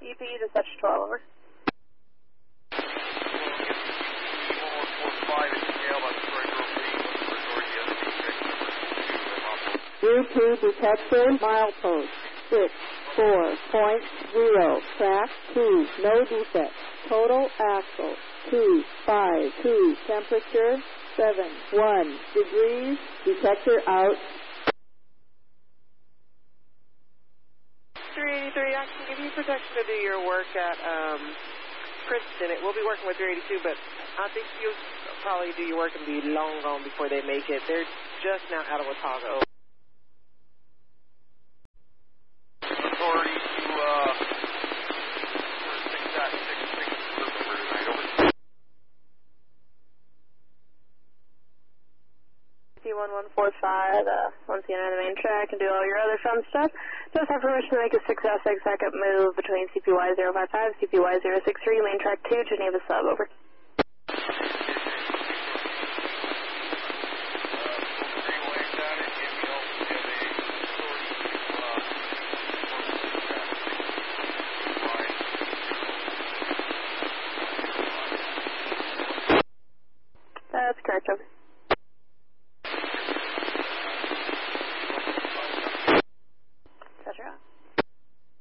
CP, dispatch 12, over. 2 detected, milepost 64.0, track 2, no defect, total axle 252, temperature 71 degrees, detector out. 383, I can give you protection to do your work at Princeton. It will be working with 382, but I think you'll probably do your work and be long gone before they make it. They're just now out of Watauga. Authority to 1145, once again on the main track and do all your other fun stuff. Just have permission to make a 6 second move between CPY 055, CPY 063, main track 2, Geneva sub, over. That's correct, over.